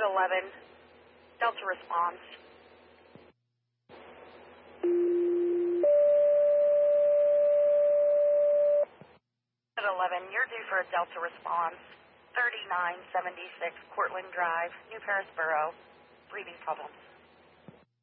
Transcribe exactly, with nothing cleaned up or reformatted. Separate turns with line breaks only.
eleven, Delta responds. At eleven, you're due for a Delta response. thirty-nine seventy-six Cortland Drive, New Paris Borough. Breathing problems.